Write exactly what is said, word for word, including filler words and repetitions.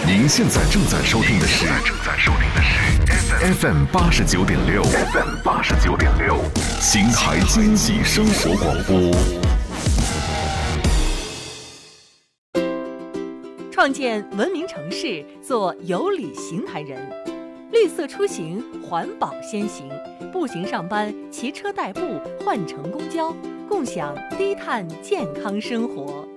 您现在正在收听的是正在收听的是 F M 八十九点六 F M 八十九点六邢台经济生活广播。 创建文明城市，做有礼邢台人。绿色出行，环保先行。步行上班，骑车代步，换乘公交，共享低碳健康生活。